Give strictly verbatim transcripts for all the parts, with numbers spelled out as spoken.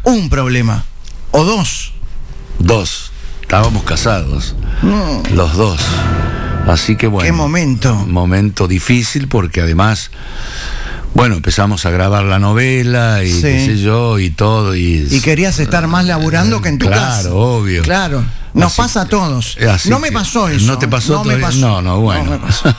un problema. ¿O dos? Dos. Estábamos casados. No. Los dos. Así que bueno. ¿Qué momento? Momento difícil porque además, bueno, empezamos a grabar la novela y Sí. qué sé yo y todo. Y, Y querías estar más laburando que en tu claro, casa. Claro, obvio. Claro. Nos Así- pasa a todos. así No me que- pasó eso. ¿No te pasó? No me todavía? pasó. No, no, bueno. No me pasó.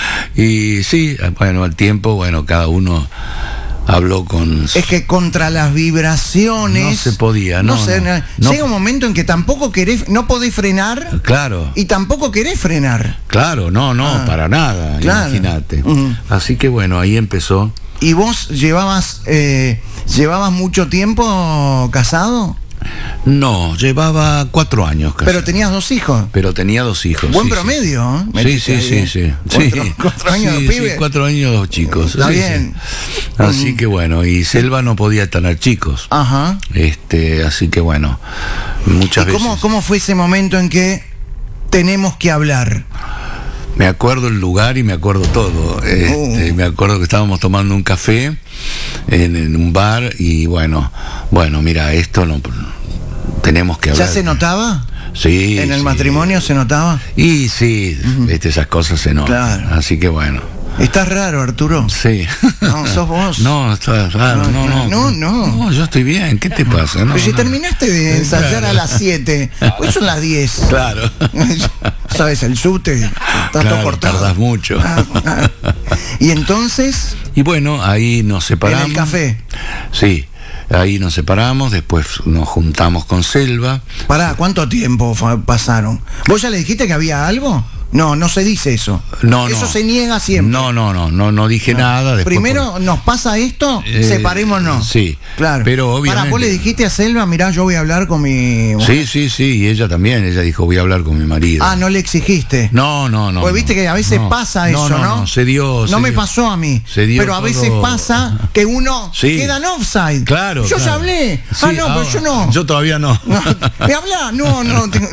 Y sí, bueno, al tiempo, bueno, cada uno habló con... Es que contra las vibraciones... No se podía, no, sé, no, no. Llega un momento en que tampoco querés, no podés frenar Claro, y tampoco querés frenar. claro, no, no, Ah, para nada, claro. imagínate. Ujú. Así que bueno, ahí empezó. ¿Y vos llevabas, eh, llevabas mucho tiempo casado? No, llevaba cuatro años casi. Pero tenías dos hijos. Pero tenía dos hijos. Buen sí, promedio, ¿eh? Sí, Metiste sí, ahí, sí, ¿eh? sí. Cuatro, Sí. cuatro años Sí, de sí, pibe. cuatro años dos chicos. Está sí, bien. sí. Así que bueno, y Selva no podía tener chicos. Ajá. Este, así que bueno, muchas ¿Y veces. cómo, cómo fue ese momento en que tenemos que hablar? Me acuerdo el lugar y me acuerdo todo. Este, Oh. Me acuerdo que estábamos tomando un café en, en un bar y bueno, bueno, mira, esto no tenemos que hablar. ¿Ya se notaba? Sí. ¿En el sí. matrimonio se notaba? Y sí, este, esas cosas se notan. Claro. Así que bueno. Estás raro, Arturo. Sí. No, sos vos. No, está raro, no, no. No, no. No, yo estoy bien, ¿qué te pasa? No, Pero si no. terminaste de ensayar Claro. a las siete, hoy son las diez. Claro. ¿Sabes? El subte, estás todo Claro, cortado. tardás mucho. Ah, ah. Y entonces, Y bueno, ahí nos separamos. en el café. Sí, ahí nos separamos, después nos juntamos con Selva. Pará, ¿cuánto tiempo fa- pasaron? ¿Vos ya le dijiste que había algo? No, no se dice eso. No, Eso no. se niega siempre. No, no, no, no, no dije nada. Después Primero nos pasa esto, Eh, separémonos. sí, claro. pero Pará, obviamente- vos le dijiste a Selva, mirá, yo voy a hablar con mi mujer. Sí, sí, sí, y ella también, ella dijo, voy a hablar con mi marido. Ah, no le exigiste. No, no, no. Pues no. viste que a veces No. pasa No, eso, ¿no? No, no, se dio. No se me dio. pasó a mí. Se dio pero a todo- veces pasa que uno Sí. queda en offside. Claro. Yo claro. ya hablé. Sí, ah, no, pero yo no. Yo todavía no. No, ¿me habla? No, no. tengo-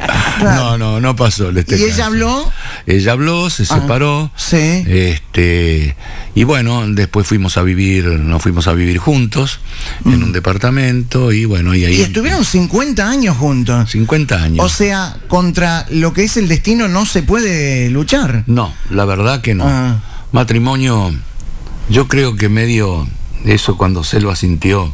No, no, no pasó. en este ¿Y ella caso. habló? Ella habló, se Ah, separó. sí. Este, y bueno, después fuimos a vivir, nos fuimos a vivir juntos en un departamento y bueno, y ahí. Y estuvieron cincuenta años juntos. cincuenta años. O sea, contra lo que es el destino no se puede luchar. No, la verdad que no. Ah. Matrimonio, yo creo que medio eso cuando Selva sintió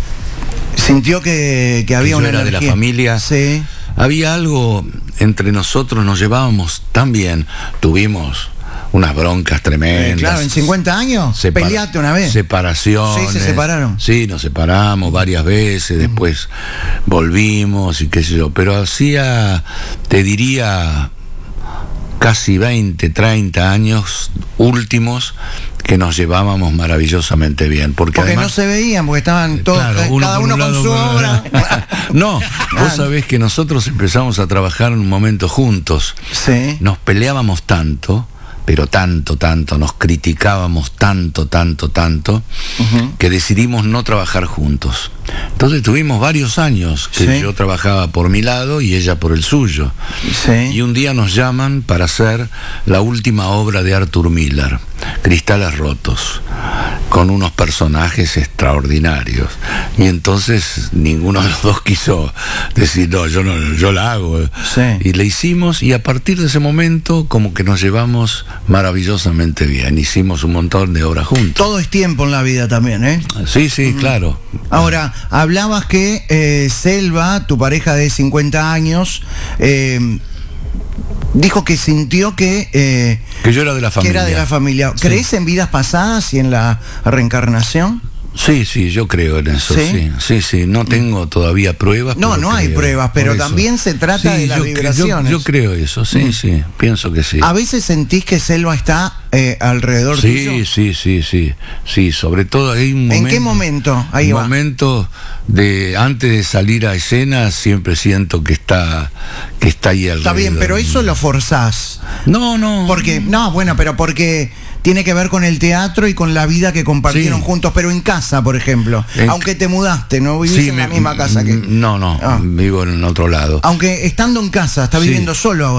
Sintió que, que había yo una era de la energía. familia. Sí. Había algo entre nosotros, nos llevábamos tan bien. Tuvimos unas broncas Eh, tremendas. claro, en cincuenta años Separa- peleaste una vez. Separaciones. Sí, se separaron. Sí, nos separamos varias veces, después volvimos y qué sé yo. Pero hacía, te diría, casi veinte, treinta años últimos que nos llevábamos maravillosamente bien. Porque, Porque además, no se veían, porque estaban todos, Claro, cada por uno un con lado, su por- obra. No, Ah. vos sabés que nosotros empezamos a trabajar en un momento juntos. Sí. Nos peleábamos tanto, pero tanto, tanto, nos criticábamos tanto, tanto, tanto, Ujú. que decidimos no trabajar juntos. Entonces tuvimos varios años que Sí. yo trabajaba por mi lado y ella por el suyo. Sí. Y un día nos llaman para hacer la última obra de Arthur Miller, Cristales Rotos, con unos personajes extraordinarios. Y entonces ninguno de los dos quiso decir, no, yo no, yo la hago. Sí. Y la hicimos y a partir de ese momento como que nos llevamos maravillosamente bien. Hicimos un montón de obras juntos. Todo es tiempo en la vida también, ¿eh? Sí, sí, claro. Ahora, hablabas que eh, Selva, tu pareja de cincuenta años, eh, dijo que sintió que, eh, Que yo era de la que familia. era de la familia. Sí. ¿Crees en vidas pasadas y en la reencarnación? Sí, sí, yo creo en eso, ¿Sí? sí, sí, sí, no tengo todavía pruebas. No, pero no hay creo, pruebas, pero por eso. también se trata de las yo, cre- yo- vibraciones. Yo, creo eso, sí, sí, pienso que sí. A veces sentís que Selva está eh, alrededor Sí, tuyo. sí, sí, sí, sí, sobre todo hay un momento. ¿En qué momento? Ahí un va. momento de antes de salir a escena siempre siento que está que está ahí alrededor. Está bien, pero eso lo forzás. No, no. Porque, no, bueno, pero porque tiene que ver con el teatro y con la vida que compartieron Sí. juntos, pero en casa, por ejemplo. En- Aunque te mudaste, no vivís Sí, en la me- misma casa que. No, no, Ah. vivo en otro lado. Aunque estando en casa, está Sí. viviendo solo ahora.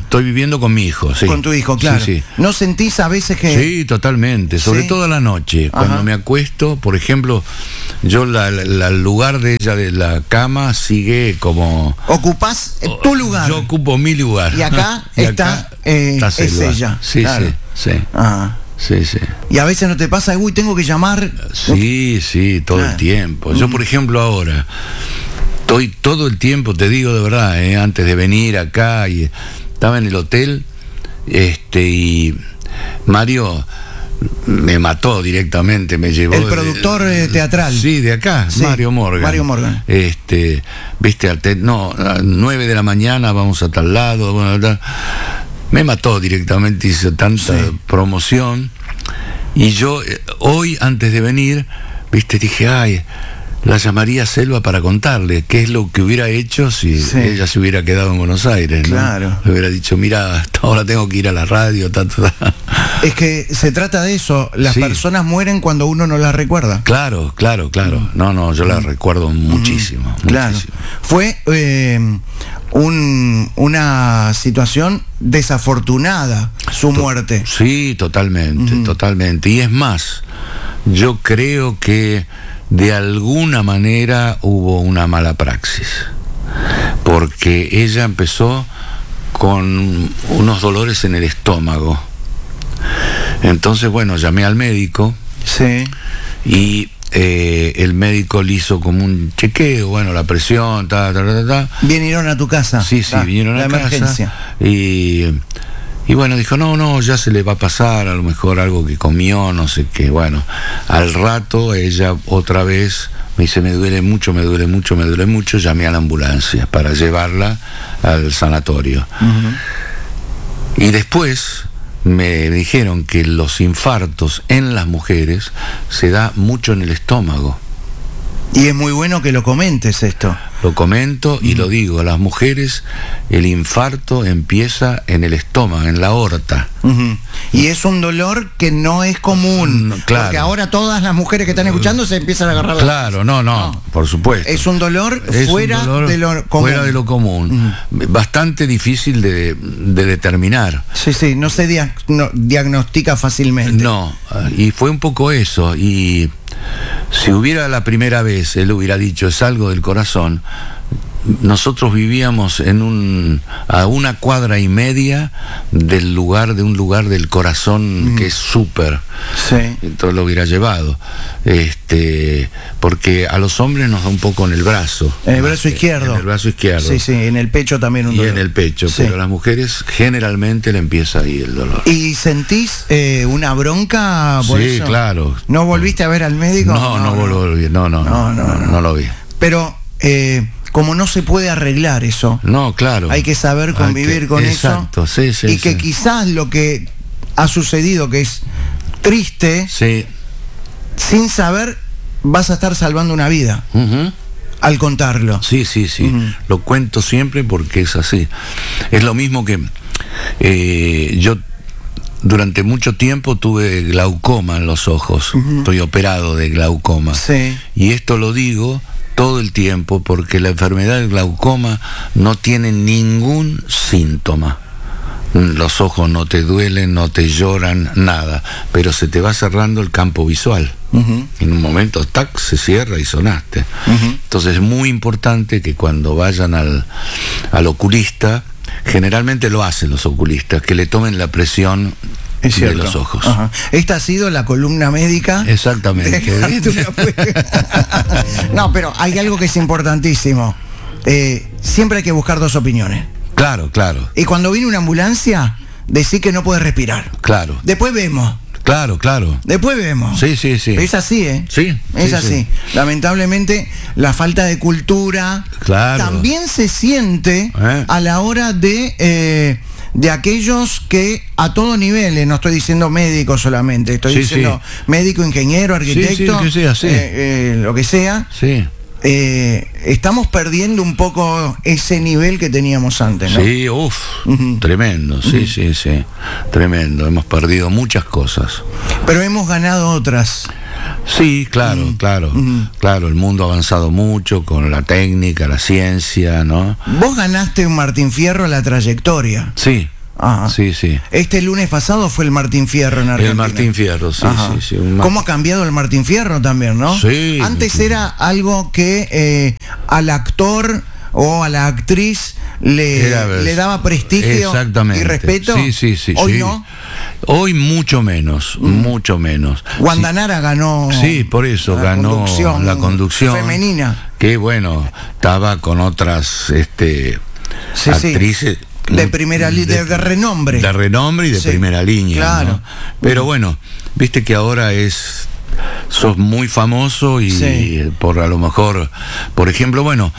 Estoy viviendo con mi hijo, sí. Con tu hijo, claro. Sí, sí. ¿No sentís a veces que...? Sí, totalmente, sobre ¿Sí? todo a la noche. Cuando Ajá. me acuesto, por ejemplo, yo la, la- la- el lugar de ella de la cama sigue como... Ocupás eh, tu lugar. Yo ocupo mi lugar. Y acá Y está, acá eh, está es Selva. ella. Sí, Claro. sí, sí. Ah. Sí, sí. Y a veces no te pasa, uy, tengo que llamar. Sí, sí, todo Claro. el tiempo. Yo, por ejemplo, ahora estoy todo el tiempo, te digo de verdad, eh, antes de venir acá, y estaba en el hotel, este, y Mario me mató directamente, me llevó. El productor eh, teatral. Sí, de acá, Sí, Mario Morgan. Mario Morgan. Este, viste, al te- no, a nueve de la mañana vamos a tal lado, bueno, tal. Me mató directamente, hizo tanta Sí. promoción. Y yo, eh, hoy, antes de venir, viste, dije, ay, la llamaría a Selva para contarle qué es lo que hubiera hecho si Sí. ella se hubiera quedado en Buenos Aires, ¿no? Claro. Le hubiera dicho, mira, hasta ahora tengo que ir a la radio, ta, ta, ta. Es que se trata de eso. Las Sí. personas mueren cuando uno no las recuerda. Claro, claro, claro. No, no, yo la recuerdo muchísimo, Claro. muchísimo. Fue eh, un- una situación desafortunada su muerte. Sí, totalmente, totalmente. Y es más, yo creo que de alguna manera hubo una mala praxis, porque ella empezó con unos dolores en el estómago. Entonces, bueno, llamé al médico Sí. y eh, el médico le hizo como un chequeo, bueno, la presión, ta, ta, ta, ta, ta. Vinieron a tu casa. Sí, sí, La- vinieron la a casa. emergencia. Y, y bueno, dijo, no, no, ya se le va a pasar, a lo mejor algo que comió, no sé qué. Bueno, al rato ella otra vez me dice, me duele mucho, me duele mucho, me duele mucho. Llamé a la ambulancia para llevarla al sanatorio. Y después me dijeron que los infartos en las mujeres se da mucho en el estómago. Y es muy bueno que lo comentes esto. Lo comento y lo digo, las mujeres el infarto empieza en el estómago, en la aorta. Ujú. Y es un dolor que no es común. No, claro. Porque ahora todas las mujeres que están escuchando se empiezan a agarrar la... Claro, no, no, No. por supuesto. Es un dolor Es un fuera dolor de lo común. fuera de lo común. Bastante difícil de, de determinar. Sí, sí, no se dia- no- diagnostica fácilmente. No, y fue un poco eso. Y si hubiera la primera vez, él hubiera dicho, es algo del corazón. Nosotros vivíamos en un a una cuadra y media del lugar, de un lugar del corazón que es súper. Sí. Entonces lo hubiera llevado. Este, porque a los hombres nos da un poco en el brazo. En el brazo izquierdo. En el brazo izquierdo. Sí, sí, en el pecho también un Y dolor. en el pecho, Sí. pero a las mujeres generalmente le empieza ahí el dolor. ¿Y sentís eh, una bronca por Sí, eso? claro. ¿No volviste a ver al médico? No, no, volví, no, no, no, No, no, no, no. no lo vi. Pero eh, como no se puede arreglar eso, No, claro. hay que saber Hay convivir que- con exacto, eso. sí, sí, y que sí. quizás lo que ha sucedido, que es triste, Sí. sin saber vas a estar salvando una vida Ujú. al contarlo. Sí, sí, sí. Ujú. Lo cuento siempre porque es así. Es lo mismo que eh, yo durante mucho tiempo tuve glaucoma en los ojos. Estoy operado de glaucoma. Sí. Y esto lo digo todo el tiempo porque la enfermedad del glaucoma no tiene ningún síntoma. Los ojos no te duelen, no te lloran, nada, pero se te va cerrando el campo visual. Ujú. En un momento, tac, se cierra y sonaste. Ujú. Entonces es muy importante que cuando vayan al, al oculista, generalmente lo hacen los oculistas, que le tomen la presión Es de cierto. los ojos. Ajá. Esta ha sido la columna médica. Exactamente. de- No, pero hay algo que es importantísimo. Eh, siempre hay que buscar dos opiniones. Claro, claro, Y cuando viene una ambulancia, decir que no puede respirar. claro, Después vemos. claro, claro. Después vemos. Sí, sí, sí. Es así, ¿eh? Sí, Es sí, así. sí. Lamentablemente, la falta de cultura Claro. también se siente Eh. a la hora de, eh, de aquellos que a todos niveles, no estoy diciendo médico solamente, estoy Sí, diciendo sí. médico, ingeniero, arquitecto, sí, que sea, sí. eh, eh, lo que sea. Sí. Eh, estamos perdiendo un poco ese nivel que teníamos antes, ¿no? Sí, uff, Ujú. tremendo, sí, sí, sí, tremendo, hemos perdido muchas cosas. Pero hemos ganado otras. Sí, claro, claro, claro, el mundo ha avanzado mucho con la técnica, la ciencia, ¿no? Vos ganaste un Martín Fierro a la trayectoria. Sí, Ajá. Sí, sí. Este lunes pasado fue el Martín Fierro en Argentina. El Martín Fierro, sí, Ajá. sí, sí. Un ¿Cómo ha cambiado el Martín Fierro también, no? Sí. Antes sí. era algo que eh, al actor o a la actriz le, Era, le daba prestigio y respeto. Sí, sí, sí. Hoy sí. no. Hoy mucho menos, mm. mucho menos. Guandanara sí. ganó. Sí, por eso la ganó conducción la conducción femenina. Que bueno, estaba con otras este, sí, actrices. Sí. De primera línea, de, de renombre. De renombre y de sí, primera línea. Claro. ¿no? Pero bueno, viste que ahora es. Sos muy famoso y sí. por a lo mejor, por ejemplo, bueno.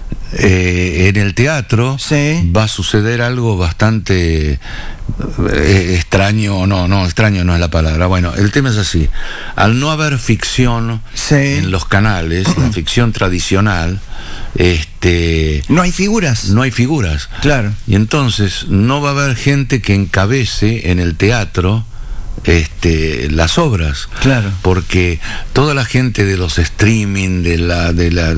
Eh, en el teatro sí. va a suceder algo bastante eh, extraño, no, no, extraño no es la palabra. Bueno, el tema es así: al no haber ficción sí. en los canales, la ficción tradicional, este, no hay figuras. No hay figuras. Claro. Y entonces no va a haber gente que encabece en el teatro este las obras, claro, porque toda la gente de los streaming, de la de la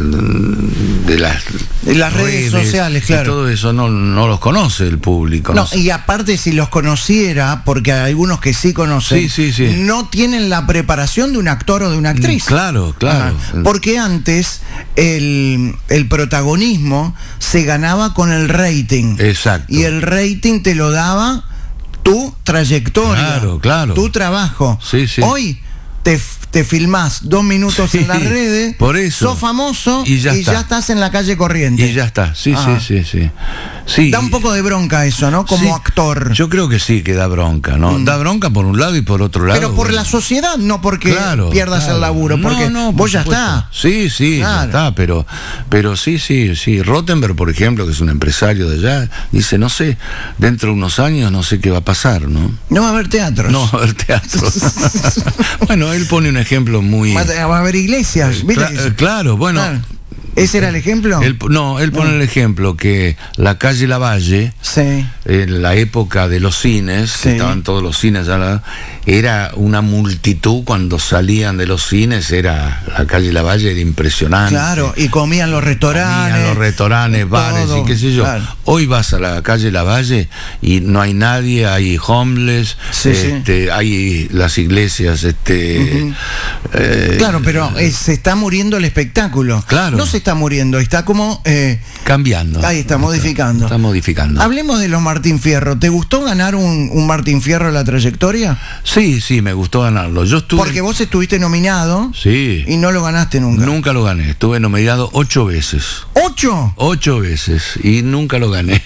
de las, de las redes, redes sociales, claro, y todo eso no, no los conoce el público. No, no sé. Y aparte si los conociera, porque hay algunos que sí conocen, sí, sí, sí. no tienen la preparación de un actor o de una actriz. Claro, claro. Ajá. Porque antes el, el protagonismo se ganaba con el rating. Exacto. Y el rating te lo daba tu trayectoria, claro, claro, tu trabajo. Sí, sí. Hoy te, te filmás dos minutos sí, en las redes, por eso. Sos famoso y, ya, y ya estás en la calle corriente. Y ya está, sí, ah. sí, sí, sí, sí. Da un poco de bronca eso, ¿no? Como sí, actor. Yo creo que sí, que da bronca, ¿no? Mm. Da bronca por un lado y por otro lado. Pero por bueno. la sociedad, no porque claro, pierdas claro. el laburo, porque no, no, vos ya supuesto. está. Sí, sí, claro. ya está, pero, pero sí, sí, sí. Rottenberg, por ejemplo, que es un empresario de allá, dice, no sé, dentro de unos años no sé qué va a pasar, ¿no? No va a haber teatros. No va a haber teatros. Bueno, él pone un ejemplo muy... Va a haber iglesias, ¿viste? Cla claro, bueno... Claro. ¿Ese era el ejemplo? Él, no, él pone no. el ejemplo que la calle Lavalle, sí. en la época de los cines, sí. que estaban todos los cines, ya, era una multitud cuando salían de los cines, era la calle Lavalle, era impresionante. Claro, y comían los restaurantes. Comían los restaurantes, bares todo, y qué sé yo. Claro. Hoy vas a la calle Lavalle y no hay nadie, hay homeless, sí, este, sí. hay las iglesias, este... Uh-huh. eh, claro, pero eh, se está muriendo el espectáculo. Claro. No se está muriendo, está como eh, cambiando. Ahí está, modificando. Está, está modificando. Hablemos de los Martín Fierro. ¿Te gustó ganar un, un Martín Fierro en la trayectoria? Sí, sí, me gustó ganarlo. Yo estuve... Porque vos estuviste nominado. Sí. Y no lo ganaste nunca. Nunca lo gané. Estuve nominado ocho veces. ¿Ocho? Ocho veces. Y nunca lo gané.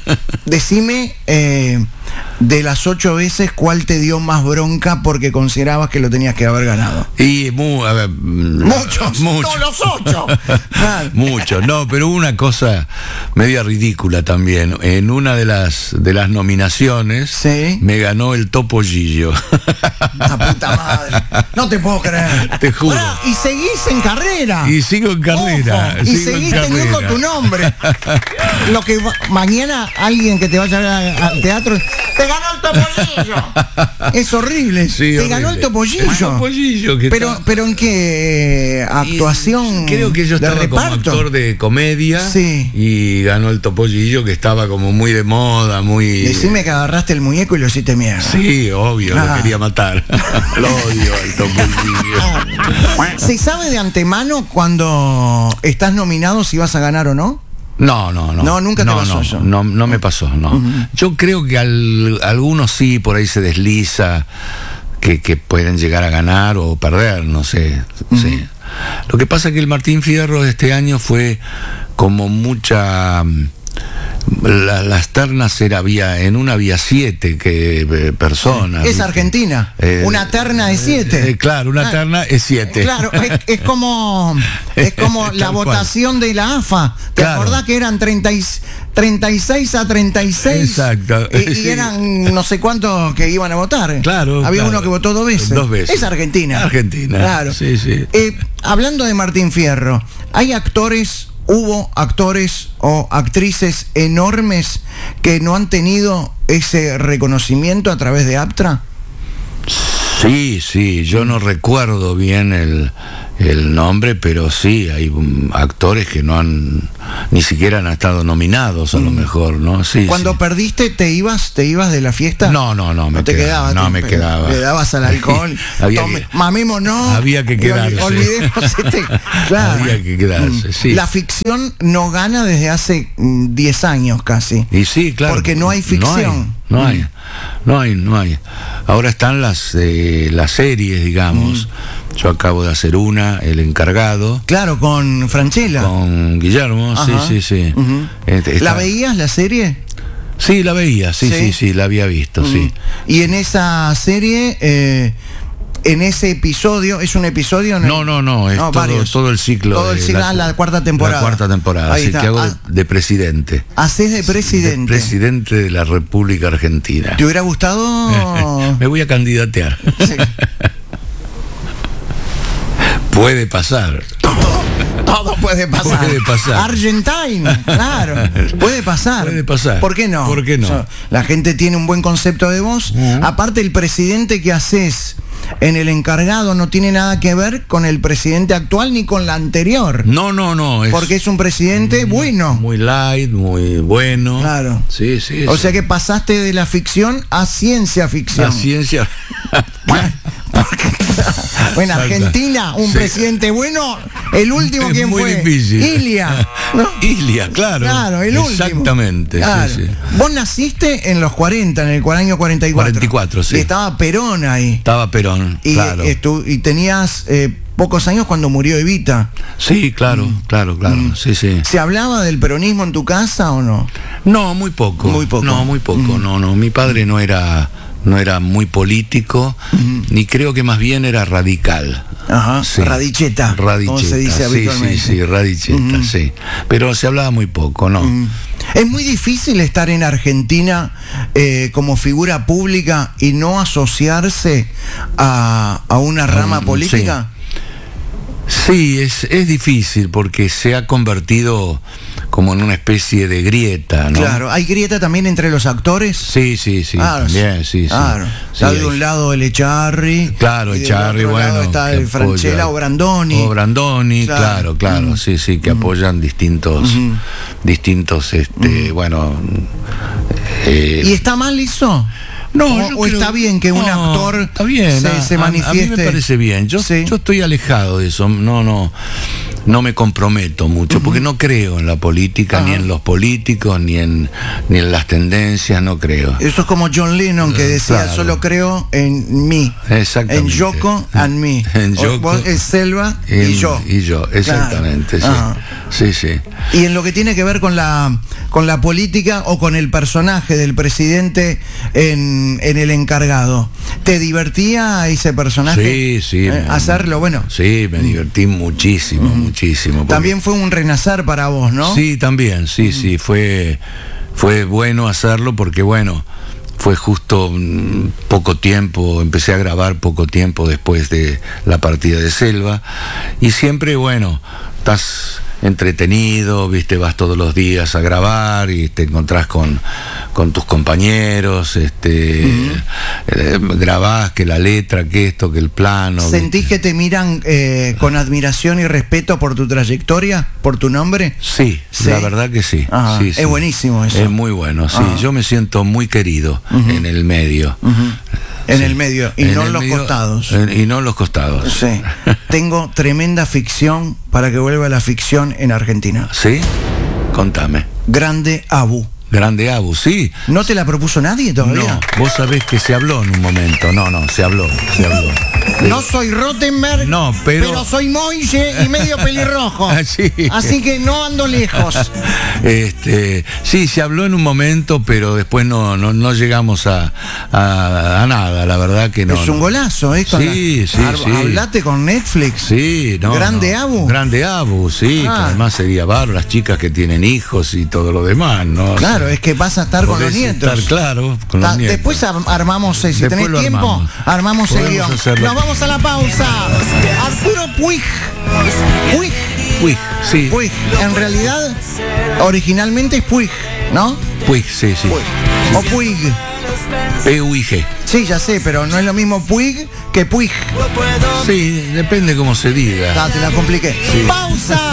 Decime, eh, de las ocho veces, ¿cuál te dio más bronca porque considerabas que lo tenías que haber ganado? Y mu a ver, muchos, muchos. Todos los ocho. Muchos, no, pero una cosa media ridícula también. En una de las de las nominaciones ¿sí? me ganó el Topo Gillo. La puta madre. No te puedo creer. Te juro. Pará, y seguís en carrera. Y sigo en carrera. Ojo, y sigo seguís en teniendo tu nombre. Lo que va, mañana alguien que te vaya a ver al teatro, te ganó el Topollillo. Es horrible. Sí, te horrible. ganó el Topollillo. El Topollillo que pero, está... pero en qué actuación. Y creo que yo estaba de como actor de comedia. Sí. Y ganó el Topollillo, que estaba como muy de moda, muy. Decime que agarraste el muñeco y lo hiciste mierda. Sí, obvio, ah. lo quería matar. Lo odio al Topollillo. ¿Se sabe de antemano cuando estás nominado si vas a ganar o no? No, no, no. No, nunca te no, pasó no, eso. No, no me pasó, no. Uh-huh. Yo creo que al, algunos sí, por ahí se desliza que, que pueden llegar a ganar o perder, no sé. Uh-huh. Sí. Lo que pasa es que el Martín Fierro de este año fue como mucha... La, las ternas era había en una había siete que eh, personas. Es ¿viste? Argentina. Eh, una terna de siete. Eh, claro, una terna es siete. Claro, es, es como es como la votación de la A F A. ¿Te claro. acordás que eran treinta y seis a treinta y seis? Exacto. Y, y sí. eran no sé cuántos que iban a votar. Claro. Había claro. uno que votó dos veces. Dos veces. Es Argentina. Argentina. Claro. Sí, sí. Eh, hablando de Martín Fierro, hay actores. ¿Hubo actores o actrices enormes que no han tenido ese reconocimiento a través de APTRA? Sí, sí, yo no recuerdo bien el, el nombre, pero sí, hay um, actores que no han, ni siquiera han estado nominados a lo mejor, ¿no? Sí. Cuando sí. perdiste, ¿te ibas, te ibas de la fiesta? No, no, no, me ¿No te quedaba, quedabas? no te, me quedaba. Le dabas al alcohol. Había Tome, que- mamémonos. Había que quedarse. Ol, olvidemos este. Claro. Había que quedarse, sí. La ficción no gana desde hace diez años casi. Y sí, claro. Porque no hay ficción. No hay, no hay, no hay. No hay. Ahora están las, eh, las series, digamos. Mm. Yo acabo de hacer una, El Encargado. Claro, con Franchella. Con Guillermo, Ajá. sí, sí, sí. Uh-huh. Este, ¿La está... veías la serie? Sí, la veía, sí, sí, sí, sí la había visto, uh-huh. sí. Y en esa serie... Eh, en ese episodio, ¿es un episodio? No, no, no, es no, todo, todo el ciclo. Todo el ciclo, la, la, la cuarta temporada. La cuarta temporada, Ahí así está. que hago ah, de, de presidente. Haces de presidente. De presidente de la República Argentina. ¿Te hubiera gustado? Me voy a candidatear. Sí. Puede pasar. Todo, todo puede pasar. Puede pasar. Argentine, claro. Puede pasar. Puede pasar. ¿Por qué no? ¿Por qué no? O sea, la gente tiene un buen concepto de vos. Uh-huh. Aparte, el presidente que haces en El Encargado no tiene nada que ver con el presidente actual ni con la anterior. No, no, no. Es porque es un presidente bueno. Muy light, muy bueno. Claro. Sí, sí. O sí. sea que pasaste de la ficción a ciencia ficción. La ciencia. Bueno, Argentina, un sí. presidente bueno, el último, es ¿quién muy fue? Difícil. Ilia. ¿No? Ilia, claro. Claro, el último. Exactamente. Claro. Sí, sí. Vos naciste en los cuarenta, en el año cuarenta y cuatro. cuarenta y cuatro, sí. Y estaba Perón ahí. Estaba Perón, y, claro. Estu- y tenías eh, pocos años cuando murió Evita. Sí, claro, mm. claro, claro. Mm. Sí, sí. ¿Se hablaba del peronismo en tu casa o no? No, muy poco. Muy poco. No, muy poco. Mm. No, no. Mi padre no era... no era muy político, uh-huh. ni creo que más bien era radical. Ajá, sí. Radicheta, radicheta, como se dice sí, habitualmente. Sí, sí, radicheta, uh-huh. sí. Pero se hablaba muy poco, ¿no? Uh-huh. Es muy difícil estar en Argentina eh, como figura pública y no asociarse a, a una rama um, política. Sí, sí es, es difícil porque se ha convertido como en una especie de grieta, ¿no? Claro, ¿hay grieta también entre los actores? Sí, sí, sí, claro, también, sí, claro. sí. Está sí, de un hay... lado el Echarri. Claro, Echarri, bueno. Está el Franchella o Brandoni. O Brandoni, claro, claro, claro mm. sí, sí, que mm. apoyan distintos, mm. distintos, este, mm. bueno. Eh, ¿Y está mal eso? No, o, o creo, está bien que un no, actor está bien, se, a, se manifieste. A, a mí me parece bien. Yo, sí. yo estoy alejado de eso. No, no, no me comprometo mucho, uh-huh. porque no creo en la política, uh-huh. ni en los políticos, ni en ni en las tendencias, no creo. Eso es como John Lennon que decía, claro. solo creo en mí. Exactamente. En Yoko and me. En Yoko. Es Selva en, y yo. Y yo, exactamente, claro. sí. sí, sí. Y en lo que tiene que ver con la con la política o con el personaje del presidente en, en El Encargado, ¿te divertía ese personaje? Sí, sí. Eh, hacerlo, bueno. Sí, me divertí muchísimo, mm. muchísimo. Porque... También fue un renacer para vos, ¿no? Sí, también, sí, mm. sí, fue, fue bueno hacerlo porque, bueno, fue justo mm, poco tiempo, empecé a grabar poco tiempo después de la partida de Selva, y siempre, bueno, estás entretenido, viste, vas todos los días a grabar y te encontrás con, con tus compañeros, este, uh-huh. eh, grabás que la letra, que esto, que el plano. ¿Sentís ¿viste? que te miran eh, con admiración y respeto por tu trayectoria, por tu nombre? Sí, sí. La verdad que sí. Ajá, sí, es sí. buenísimo eso. Es muy bueno, sí. Ajá. Yo me siento muy querido uh-huh. en el medio. Uh-huh. En sí. el medio, y en no en los medio, costados. En, y no en los costados. Sí. Tengo tremenda ficción para que vuelva la ficción en Argentina. ¿Sí? Contame. Grande Abu. Grande Abu, sí. ¿No te la propuso nadie todavía? No, vos sabés que se habló en un momento. No, no, se habló, se habló. No soy Rottenberg, no, pero... pero soy Moille y medio pelirrojo. Sí. Así que no ando lejos. Este, sí, se habló en un momento, pero después no, no, no llegamos a, a, a nada, la verdad que no. Es un no. golazo, ¿eh? Sí, sí, Ar- sí. Hablate con Netflix. Sí, no. Grande no. Abu. Grande Abu, sí, ah. que además sería bárbaro, las chicas que tienen hijos y todo lo demás, ¿no? Claro, o sea, es que vas a estar con los nietos. Estar, claro, con Ta- los nietos. Después armamos, si después tenés tiempo, armamos, armamos el guión. Hacerlo. Nos vamos a la pausa. Arturo Puig. Puig. Puig, sí. Puig. En realidad, originalmente es Puig, ¿no? Puig, sí, sí. Puig. O Puig. P U I G. Sí, ya sé, pero no es lo mismo Puig que Puig. Sí, depende cómo se diga. Ah, te la compliqué. Sí. Pausa.